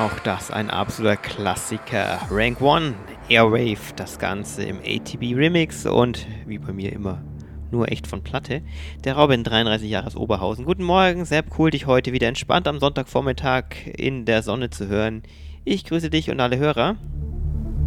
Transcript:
Auch das ein absoluter Klassiker. Rank One, Airwave, das Ganze im ATB Remix und wie bei mir immer nur echt von Platte. Der Robin, 33 Jahre aus Oberhausen. Guten Morgen, Sepp, cool dich heute wieder entspannt am Sonntagvormittag in der Sonne zu hören. Ich grüße dich und alle Hörer.